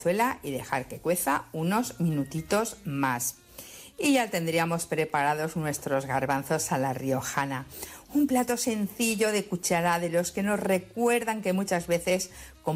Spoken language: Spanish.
y dejar que cueza unos minutitos más. Y ya tendríamos preparados nuestros garbanzos a la riojana. Un plato sencillo de cuchara, de los que nos recuerdan que muchas veces